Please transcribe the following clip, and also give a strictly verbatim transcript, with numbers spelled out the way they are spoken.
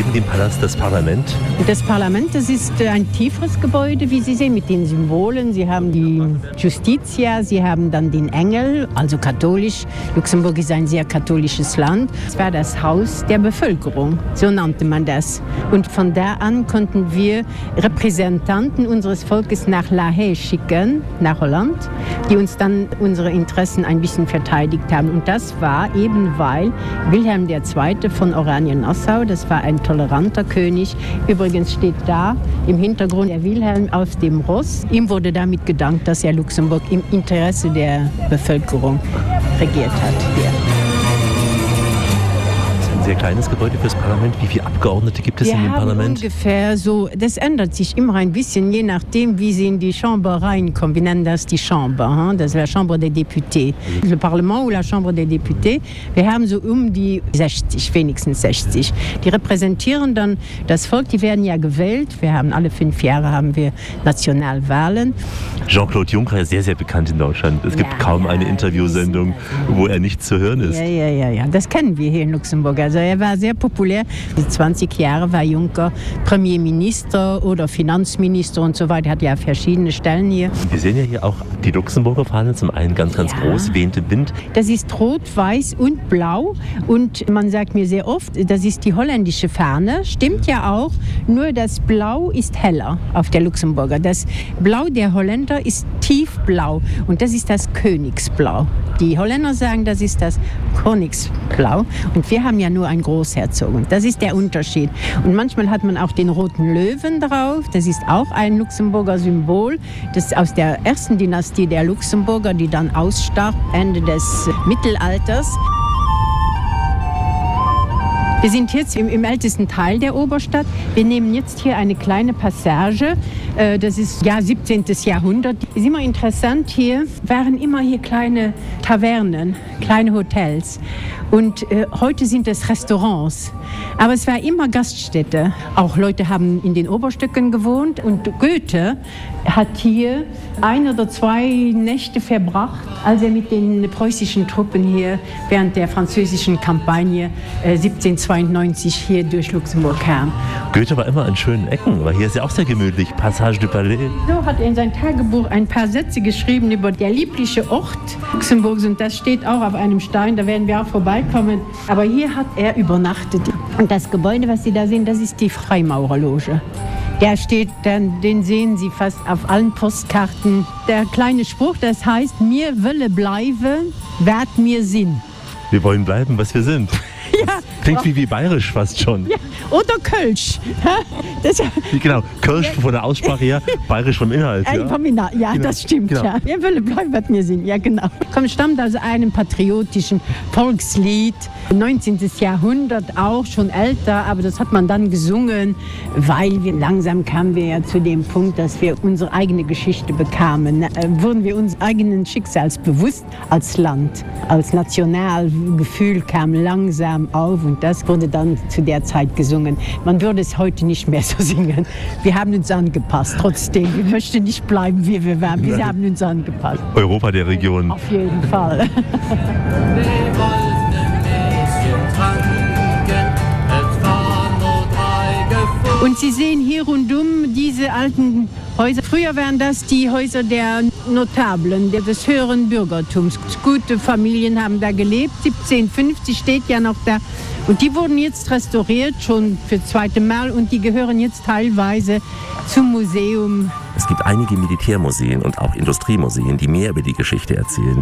neben dem Palast das Parlament. Das Parlament, das ist ein tieferes Gebäude, wie Sie sehen, mit den Symbolen. Sie haben die Justitia, Sie haben dann den Engel, also katholisch. Luxemburg ist ein sehr katholisches Land. Es war das Haus der Bevölkerung, so nannte man das. Und von da an konnten wir Repräsentanten unseres Volkes nach La Haye schicken, nach Holland, die uns dann unsere Interessen ein bisschen verteidigt haben. Und das war eben, weil Wilhelm der Zweite von Oranien-Nassau, das war ein toleranter König. Übrigens steht da im Hintergrund der Wilhelm auf dem Ross. Ihm wurde damit gedankt, dass er Luxemburg im Interesse der Bevölkerung regiert hat. Hier. Ein sehr kleines Gebäude fürs Parlament. Wie viele Abgeordnete gibt es Wir in dem haben Parlament? Ungefähr so, das ändert sich immer ein bisschen, je nachdem, wie sie in die Chambre reinkommen. Wir nennen das die Chambre, hein? Das ist la Chambre des Députés. Mhm. Le Parlement oder la Chambre des Députés. Wir haben so um die sechzig, wenigstens sechzig. Die repräsentieren dann das Volk, die werden ja gewählt. Wir haben alle fünf Jahre haben wir Nationalwahlen. Jean-Claude Juncker ist sehr, sehr bekannt in Deutschland. Es gibt ja, kaum ja, eine Interviewsendung, wo er nicht zu hören ist. Ja, ja, ja, ja. Das kennen wir hier in Luxemburg. Also er war sehr populär. zwanzig Jahre war Juncker Premierminister oder Finanzminister und so weiter. Er hat ja verschiedene Stellen hier. Wir sehen ja hier auch die Luxemburger Fahne, zum einen ganz, ganz ja. groß, wehende Wind. Das ist rot, weiß und blau. Und man sagt mir sehr oft, das ist die holländische Fahne. Stimmt ja auch, nur das Blau ist heller auf der Luxemburger. Das Blau der Holländer ist tiefblau und das ist das Königsblau. Die Holländer sagen, das ist das Königsblau. Und wir haben ja nur ein Großherzog. Und das ist der Unterschied. Und manchmal hat man auch den roten Löwen drauf. Das ist auch ein Luxemburger Symbol. Das ist aus der ersten Dynastie der Luxemburger, die dann ausstarb, Ende des Mittelalters. Wir sind jetzt im, im ältesten Teil der Oberstadt. Wir nehmen jetzt hier eine kleine Passage. Äh, das ist ja siebzehnten Jahrhundert. Ist immer interessant, hier waren immer hier kleine Tavernen, kleine Hotels. Und äh, heute sind es Restaurants. Aber es war immer Gaststätte. Auch Leute haben in den Oberstöcken gewohnt. Und Goethe hat hier ein oder zwei Nächte verbracht, als er mit den preußischen Truppen hier während der französischen Kampagne äh, siebzehnhundertzweiundneunzig hier durch Luxemburg kam. Goethe war immer an schönen Ecken, weil hier ist ja auch sehr gemütlich. Passage du Palais. So hat er in sein Tagebuch ein paar Sätze geschrieben über der liebliche Ort Luxemburgs. Und das steht auch auf einem Stein, da werden wir auch vorbeikommen. Aber hier hat er übernachtet. Und das Gebäude, was Sie da sehen, das ist die Freimaurerloge. Der steht, dann, den sehen Sie fast auf allen Postkarten. Der kleine Spruch, das heißt, mir wölle bleiben, werd mir Sinn. Wir wollen bleiben, was wir sind. Ja. Klingt wie, wie bayerisch fast schon. Ja. Oder Kölsch. Das, genau, Kölsch von der Aussprache her, bayerisch vom Inhalt. Ja, vom Inhalt. Ja, genau. Das stimmt. Genau. Ja. Ihr Wille bleiben wird mir Sinn. Ja, genau. Kommt, stammt aus einem patriotischen Volkslied. neunzehnten Jahrhundert auch, schon älter, aber das hat man dann gesungen, weil wir langsam kamen wir ja zu dem Punkt, dass wir unsere eigene Geschichte bekamen. Äh, wurden wir uns eigenen Schicksals bewusst als Land, als Nationalgefühl kam langsam auf und das wurde dann zu der Zeit gesungen. Man würde es heute nicht mehr so singen. Wir haben uns angepasst, trotzdem. Wir möchten nicht bleiben, wie wir waren. Wir haben uns angepasst. Europa der Region. Auf jeden Fall. Und Sie sehen hier rundum diese alten Häuser. Früher waren das die Häuser der Notablen, des höheren Bürgertums. Gute Familien haben da gelebt. siebzehnhundertfünfzig steht ja noch da. Und die wurden jetzt restauriert, schon für das zweite Mal. Und die gehören jetzt teilweise zum Museum. Es gibt einige Militärmuseen und auch Industriemuseen, die mehr über die Geschichte erzählen.